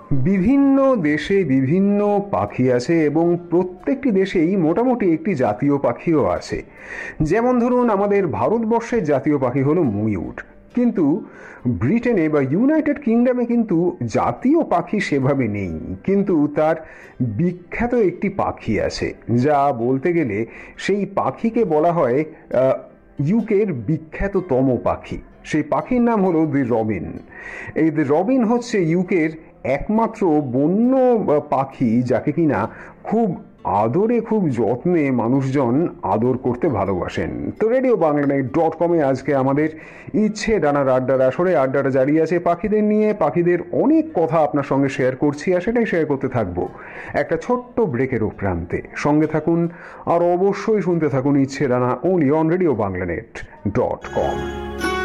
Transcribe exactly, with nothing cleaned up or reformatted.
বিভিন্ন দেশে বিভিন্ন পাখি আছে এবং প্রত্যেকটি দেশেই মোটামুটি একটি জাতীয় পাখিও আছে। যেমন ধরুন, আমাদের ভারতবর্ষের জাতীয় পাখি হলো ময়ূর, কিন্তু ব্রিটেনে বা ইউনাইটেড কিংডমে কিন্তু জাতীয় পাখি সেভাবে নেই। কিন্তু তার বিখ্যাত একটি পাখি আছে, যা বলতে গেলে সেই পাখিকে বলা হয় ইউকের বিখ্যাততম পাখি। সেই পাখির নাম হলো দি রবিন। এই দি রবিন হচ্ছে ইউকের একমাত্র বন্য পাখি যাকে কিনা খুব আদরে খুব যত্নে মানুষজন আদর করতে ভালোবাসেন। তো রেডিও বাংলা ডট কমে আজকে আমাদের ইচ্ছে ডানার আড্ডার আসরে আড্ডাটা জারি আছে পাখিদের নিয়ে। পাখিদের অনেক কথা আপনার সঙ্গে শেয়ার করছি, আর সেটাই শেয়ার করতে থাকবো একটা ছোট্ট ব্রেকের প্রান্তে। সঙ্গে থাকুন আর অবশ্যই শুনতে থাকুন ইচ্ছে ডানা, only on radio Bangla net dot com.